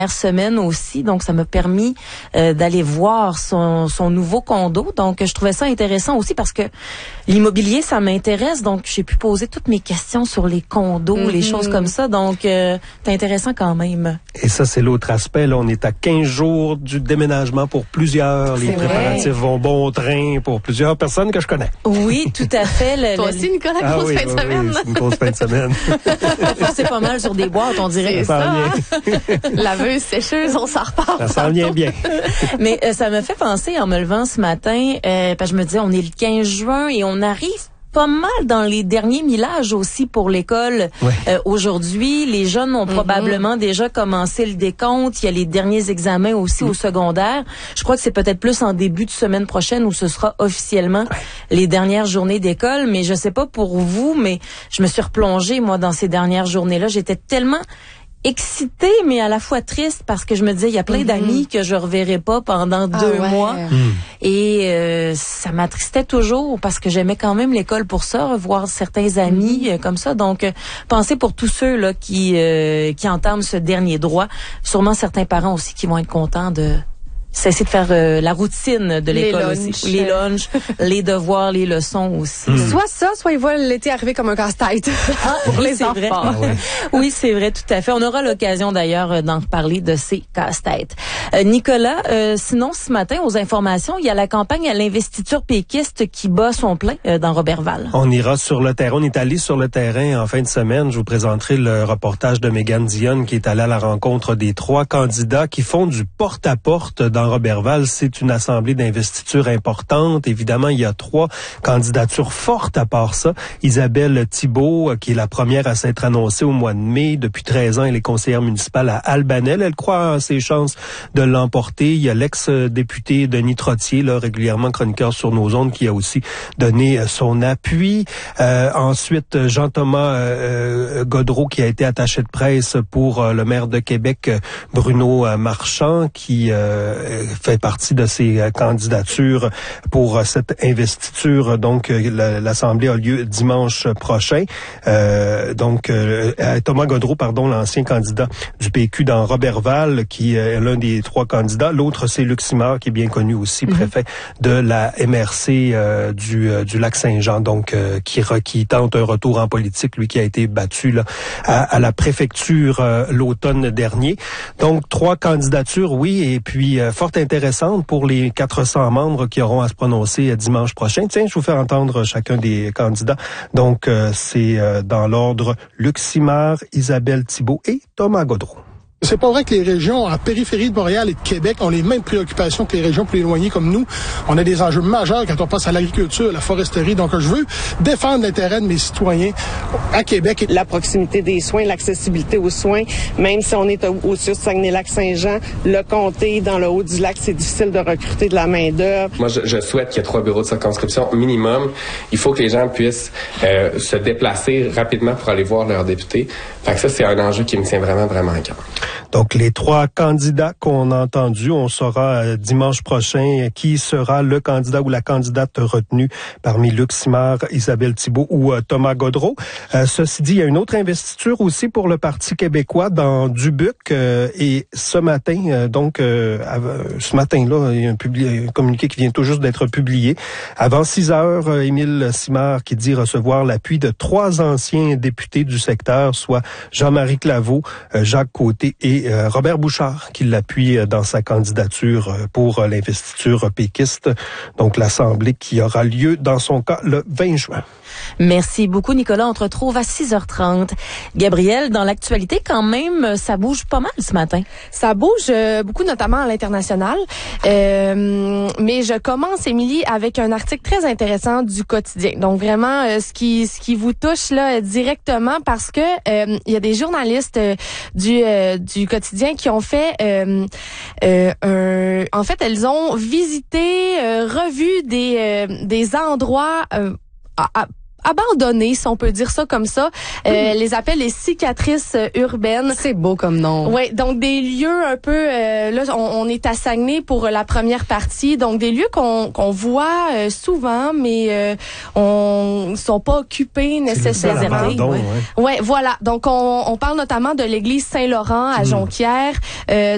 semaine aussi, donc ça m'a permis d'aller voir son nouveau condo. Donc je trouvais ça intéressant aussi parce que l'immobilier, ça m'intéresse, donc j'ai pu poser toutes mes questions sur les condos, les choses comme ça. Donc c'est intéressant quand même. Et ça, c'est l'autre aspect. Là, on est à 15 jours du déménagement pour plusieurs. Les préparatifs vont bon train pour plusieurs personnes que je connais. Oui, tout à fait. Toi aussi, Nicolas, grosse fin de semaine. Oui, c'est une grosse fin de semaine. C'est pas mal sur des boîtes, on dirait. C'est ça. Laveuse, sécheuse, on s'en reparle. Ça s'en vient bien. Mais ça me fait penser en me levant ce matin, parce que je me disais, on est le 15 juin et on arrive pas mal dans les derniers millages aussi pour l'école. Aujourd'hui, les jeunes ont probablement déjà commencé le décompte. Il y a les derniers examens aussi au secondaire. Je crois que c'est peut-être plus en début de semaine prochaine où ce sera officiellement les dernières journées d'école. Mais je sais pas pour vous, mais je me suis replongée, moi, dans ces dernières journées-là. J'étais tellement excitée, mais à la fois triste parce que je me disais, il y a plein d'amis que je reverrai pas pendant 2 mois. Et ça m'attristait toujours parce que j'aimais quand même l'école pour ça, revoir certains amis comme ça. Donc, pensez pour tous ceux là qui entament ce dernier droit. Sûrement certains parents aussi qui vont être contents de cesser de faire la routine de l'école aussi. Les lunchs, les devoirs, les leçons aussi. Soit ça, soit ils voient l'été arriver comme un casse-tête pour les enfants. Vrai. Oui, c'est vrai, tout à fait. On aura l'occasion d'ailleurs d'en parler de ces casse-têtes. Nicolas, sinon ce matin, aux informations, il y a la campagne à l'investiture péquiste qui bat son plein dans Roberval. On ira sur le terrain. On est allé sur le terrain en fin de semaine. Je vous présenterai le reportage de Mégane Dionne qui est allée à la rencontre des 3 candidats qui font du porte-à-porte dans Roberval. C'est une assemblée d'investiture importante. Évidemment, il y a 3 candidatures fortes à part ça. Isabelle Thibault, qui est la première à s'être annoncée au mois de mai. Depuis 13 ans, elle est conseillère municipale à Albanel. Elle croit en ses chances de l'emporter. Il y a l'ex-député Denis Trottier, là, régulièrement chroniqueur sur nos ondes, qui a aussi donné son appui. Ensuite, Jean-Thomas Gaudreau, qui a été attaché de presse pour le maire de Québec, Bruno Marchand, qui fait partie de ces candidatures pour cette investiture. Donc, l'Assemblée a lieu dimanche prochain. Thomas Gaudreau, l'ancien candidat du PQ dans Roberval, qui est l'un des 3 candidats. L'autre, c'est Luc Simard, qui est bien connu aussi, préfet de la MRC du Lac-Saint-Jean, donc qui tente un retour en politique, lui qui a été battu là, à la préfecture l'automne dernier. Donc, 3 candidatures, oui, et puis fort intéressantes pour les 400 membres qui auront à se prononcer dimanche prochain. Tiens, je vous fais entendre chacun des candidats. Donc, c'est dans l'ordre Luc Simard, Isabelle Thibault et Thomas Gaudreau. C'est pas vrai que les régions en périphérie de Montréal et de Québec ont les mêmes préoccupations que les régions plus éloignées comme nous. On a des enjeux majeurs quand on passe à l'agriculture, à la foresterie. Donc, je veux défendre l'intérêt de mes citoyens à Québec. La proximité des soins, l'accessibilité aux soins, même si on est au sud de Saguenay-Lac-Saint-Jean, le comté, dans le haut du lac, c'est difficile de recruter de la main-d'œuvre. Moi, je souhaite qu'il y ait 3 bureaux de circonscription minimum. Il faut que les gens puissent se déplacer rapidement pour aller voir leurs députés. Fait que ça, c'est un enjeu qui me tient vraiment, vraiment à cœur. Donc, les 3 candidats qu'on a entendus, on saura dimanche prochain qui sera le candidat ou la candidate retenue parmi Luc Simard, Isabelle Thibault ou Thomas Gaudreau. Ceci dit, il y a une autre investiture aussi pour le Parti québécois dans Dubuque. Et ce matin, ce matin-là, il y a un communiqué qui vient tout juste d'être publié. Avant 6 heures, Émile Simard qui dit recevoir l'appui de 3 anciens députés du secteur, soit Jean-Marie Claveau, Jacques Côté et Robert Bouchard qui l'appuie dans sa candidature pour l'investiture péquiste. Donc, l'Assemblée qui aura lieu dans son cas le 20 juin. Merci beaucoup, Nicolas. On te retrouve à 6h30. Gabrielle, dans l'actualité, quand même, ça bouge pas mal ce matin. Ça bouge beaucoup, notamment à l'international. Mais je commence, Émilie, avec un article très intéressant du quotidien. Donc, vraiment, ce qui vous touche là directement parce que il y a des journalistes du quotidien qui ont fait en fait, elles ont visité, revu des endroits abandonnés, si on peut dire ça comme ça. Les appellent les cicatrices urbaines. C'est beau comme nom. Ouais, donc des lieux un peu là on est à Saguenay pour la première partie, donc des lieux qu'on voit souvent mais on sont pas occupés nécessairement. Ouais, voilà. Donc on parle notamment de l'église Saint-Laurent à Jonquière,